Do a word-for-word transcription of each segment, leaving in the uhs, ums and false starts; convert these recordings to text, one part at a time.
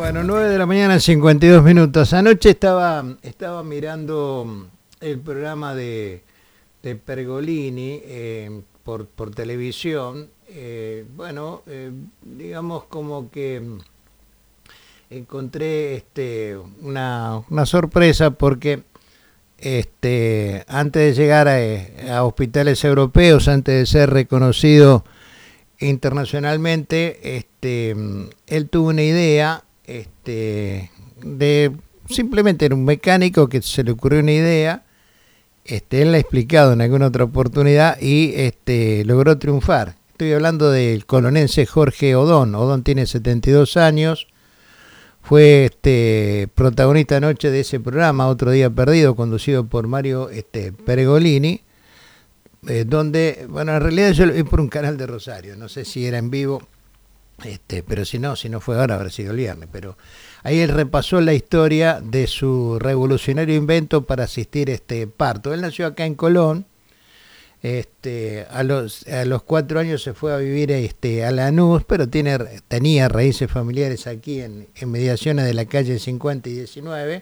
Bueno, nueve de la mañana, cincuenta y dos minutos. Anoche estaba, estaba mirando el programa de, de Pergolini eh, por, por televisión. Eh, bueno, eh, digamos como que encontré este, una, una sorpresa porque este, antes de llegar a, a hospitales europeos, antes de ser reconocido internacionalmente, este, él tuvo una idea este, de simplemente era un mecánico que se le ocurrió una idea, este, él la ha explicado en alguna otra oportunidad y este, logró triunfar. Estoy hablando del colonense Jorge Odón. Odón tiene setenta y dos años, fue este, protagonista anoche de ese programa, Otro Día Perdido, conducido por Mario este, Pergolini, eh, donde, bueno, en realidad yo lo vi por un canal de Rosario, no sé si era en vivo, este, pero si no, si no fue ahora, habrá sido el viernes, pero ahí él repasó la historia de su revolucionario invento para asistir a este parto. Él nació acá en Colón, este, a los a los cuatro años se fue a vivir este, a Lanús, pero tiene, tenía raíces familiares aquí en, en mediaciones de la calle cincuenta y diecinueve.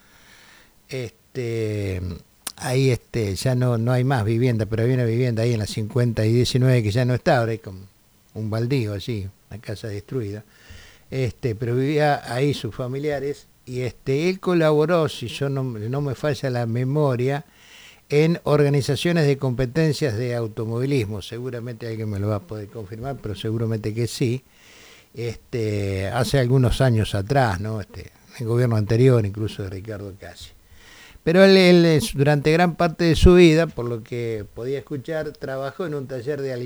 Este, ahí este, ya no, no hay más vivienda, pero había una vivienda ahí en la cincuenta y diecinueve que ya no está, ahora hay como un baldío así, una casa destruida. Este, pero vivía ahí sus familiares y este, él colaboró, si yo no, no me falla la memoria, en organizaciones de competencias de automovilismo. Seguramente alguien me lo va a poder confirmar, pero seguramente que sí. Este, hace algunos años atrás, ¿no? Este, el gobierno anterior, incluso de Ricardo Cassi. Pero él, él, durante gran parte de su vida, por lo que podía escuchar, trabajó en un taller de